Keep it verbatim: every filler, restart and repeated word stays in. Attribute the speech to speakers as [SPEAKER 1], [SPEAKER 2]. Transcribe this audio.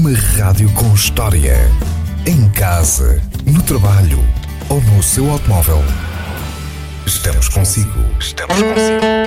[SPEAKER 1] Uma rádio com história. Em casa, no trabalho ou no seu automóvel. Estamos consigo. Estamos consigo.